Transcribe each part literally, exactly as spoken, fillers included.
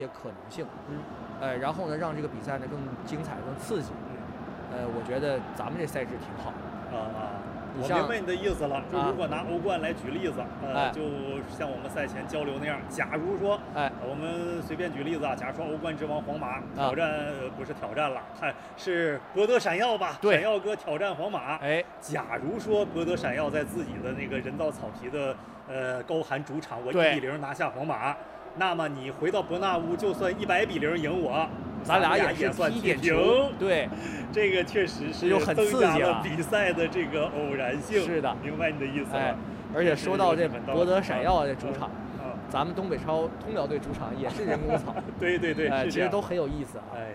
些可能性，嗯，呃，然后呢，让这个比赛呢更精彩、更刺激。呃，我觉得咱们这赛制挺好。 啊啊， 你像我明白你的意思了。就如果拿欧冠来举例子，呃， 哎、 就像我们赛前交流那样，假如说， 哎， 我们随便举例子啊，假如说欧冠之王皇马挑战，啊呃、不是挑战了，看是博德闪耀吧？ 对， 闪耀哥挑战皇马。 哎， 假如说博德闪耀在自己的那个人造草皮的呃高寒主场，我一比零拿下皇马。那么你回到伯纳乌，就算一百比零赢我， 咱俩也是算踢点球。对， 这个确实是就很刺激了比赛的这个偶然性。 是的， 明白你的意思了。 哎，而且说到这博德闪耀的主场， 嗯嗯、 咱们东北超通辽队主场也是人工草。 对对对， 哎、 是其实都很有意思啊。 哎，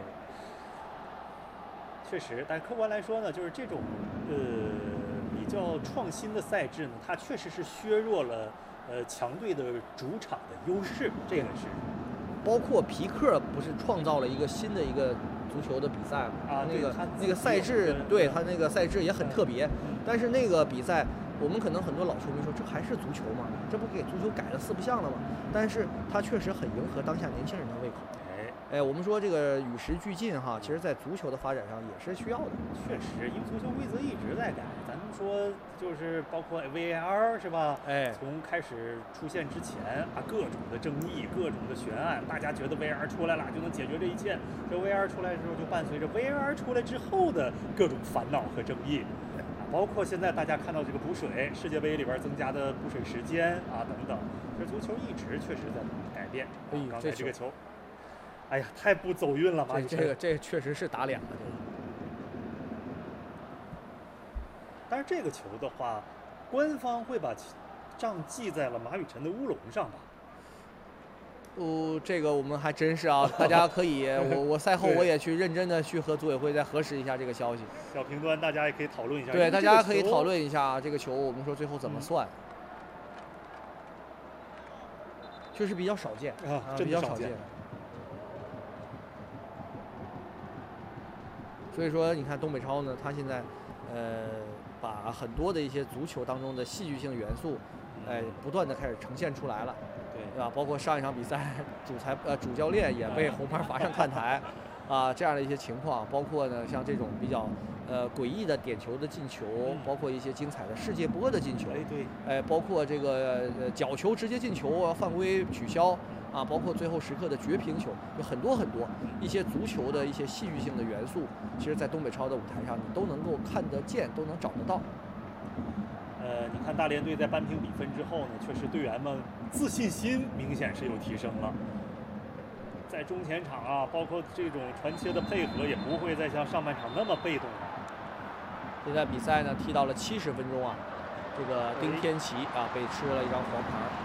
确实，但客观来说呢，就是这种呃比较创新的赛制呢，它确实是削弱了。呃，强队的主场的优势，这个是， 包括皮克不是创造了一个新的一个足球的比赛吗？ 啊， 那个那个赛制， 对他那个赛制也很特别。但是那个比赛，我们可能很多老球迷说，这还是足球吗？这不给足球改了四不像了吗？但是它确实很迎合当下年轻人的胃口。哎，我们说这个与时俱进哈，其实在足球的发展上也是需要的。 确实，因为足球规则一直在改。咱们说就是包括 V A R 是吧？ 哎， 从开始出现之前啊，各种的争议，各种的悬案，大家觉得 V A R 出来了就能解决这一切。这 V A R 出来的时候，就伴随着 V A R 出来之后的各种烦恼和争议。包括现在大家看到这个补水，世界杯里边增加的补水时间啊等等，这足球一直确实在改变。 哎， 刚才这个球。哎呀，太不走运了嘛！ 这个这确实是打脸了，这个。 但是这个球的话，官方会把账记在了马宇晨的乌龙上吧？ 哦，这个我们还真是啊，大家可以，我我赛后我也去认真的去和组委会再核实一下这个消息。 小评端大家也可以讨论一下。 对，大家可以讨论一下这个球，我们说最后怎么算。嗯、确实比较少见啊， 比较少见。所以说，你看东北超呢，它现在，呃，把很多的一些足球当中的戏剧性元素，哎、呃，不断的开始呈现出来了， 对， 对吧？包括上一场比赛，主裁呃主教练也被红牌罚上看台，啊，这样的一些情况，包括呢像这种比较呃诡异的点球的进球，包括一些精彩的世界波的进球， 哎对， 哎，包括这个呃角球直接进球犯规取消。啊，包括最后时刻的绝平球，有很多很多一些足球的一些戏剧性的元素，其实，在东北超的舞台上，你都能够看得见，都能找得到。 呃，你看大连队在扳平比分之后呢，确实队员们自信心明显是有提升了。在中前场啊，包括这种传切的配合，也不会再像上半场那么被动了。 现在比赛呢踢到了七十分钟啊，这个丁天琪啊被吃了一张黄牌。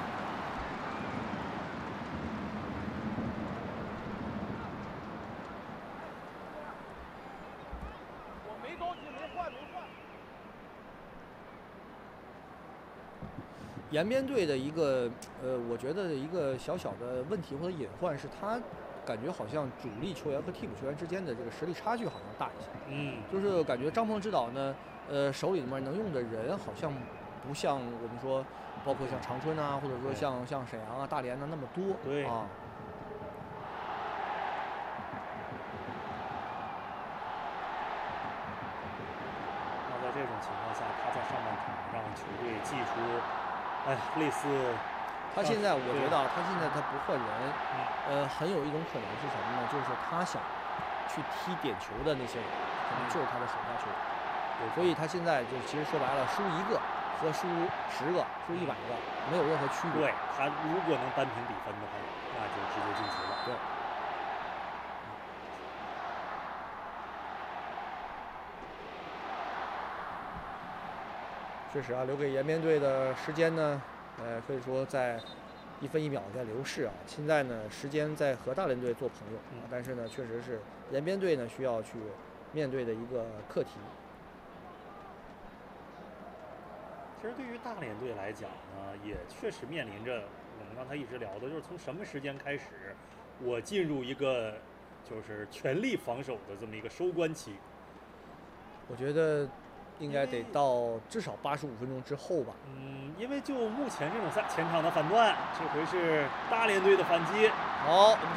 延边队的一个呃，我觉得一个小小的问题或者隐患是，他感觉好像主力球员和替补球员之间的这个实力差距好像大一些。 嗯， 就是感觉张鹏指导呢，呃，手里面能用的人好像不像我们说，包括像长春啊，或者说像像沈阳啊、大连啊那么多。 对啊。 那在这种情况下，他在上半场让球队祭出。哎，类似， 他现在我觉得啊，他现在他不换人，呃，很有一种可能是什么呢？就是他想去踢点球的那些人，可能就是他的手下球员。所以他现在就其实说白了，输一个和输十个、输一百个没有任何区别。 对，他如果能扳平比分的话，那就直接晋级了。 对。确实啊，留给延边队的时间呢，呃，可以说在一分一秒在流逝啊。现在呢，时间在和大连队做朋友啊，但是呢，确实是延边队呢需要去面对的一个课题。 其实对于大连队来讲呢，也确实面临着我们刚才一直聊的，就是从什么时间开始，我进入一个就是全力防守的这么一个收官期。 我觉得。应该得到至少八十五分钟之后吧。 嗯，因为就目前这种赛前场的反断，这回是大连队的反击。 好。